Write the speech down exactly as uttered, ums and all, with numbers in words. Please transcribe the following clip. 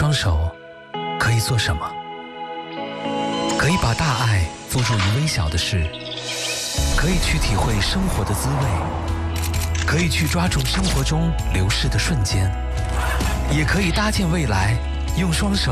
双手可以做什么？可以把大爱付诸于微小的事，可以去体会生活的滋味，可以去抓住生活中流逝的瞬间，也可以搭建未来，用双手